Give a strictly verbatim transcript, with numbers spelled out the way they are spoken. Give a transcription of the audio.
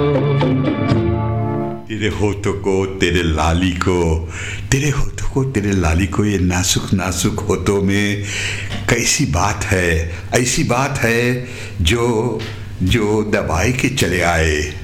तेरे होठों को, तेरे लाली को, तेरे होठों को, तेरे लाली को, ये नाजुक नाजुक होठों में कैसी बात है, ऐसी बात है जो जो दबाई के चले आए।